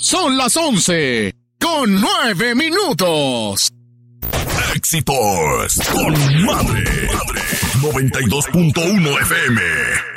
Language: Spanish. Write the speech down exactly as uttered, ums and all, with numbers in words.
Son las once con nueve minutos. Éxitos con Madre, Madre noventa y dos punto uno F M.